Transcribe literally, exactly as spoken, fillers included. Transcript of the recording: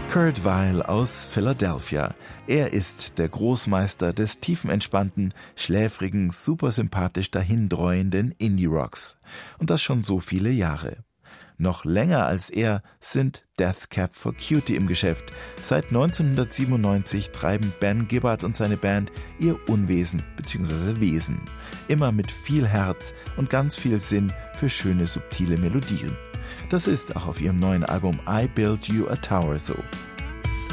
Kurt Weill aus Philadelphia. Er ist der Großmeister des tiefenentspannten, schläfrigen, supersympathisch dahindreuenden Indie-Rocks. Und das schon so viele Jahre. Noch länger als er sind Death Cab for Cutie im Geschäft. Seit neunzehnhundertsiebenundneunzig treiben Ben Gibbard und seine Band ihr Unwesen bzw. Wesen. Immer mit viel Herz und ganz viel Sinn für schöne, subtile Melodien. Das ist auch auf ihrem neuen Album I Built You a Tower so.